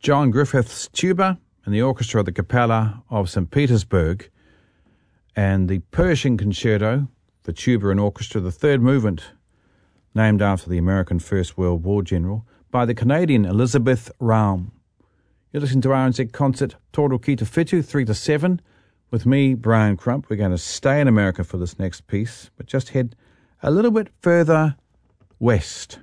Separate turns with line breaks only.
John Griffith's tuba and the orchestra of the Capella of St. Petersburg, and the Pershing Concerto for tuba and orchestra, the third movement, named after the American First World War general, by the Canadian Elizabeth Raum. You're listening to RNZ Concert, Toro Ki Te Whitu, 3 to 7, with me, Brian Crump. We're going to stay in America for this next piece, but just head a little bit further west.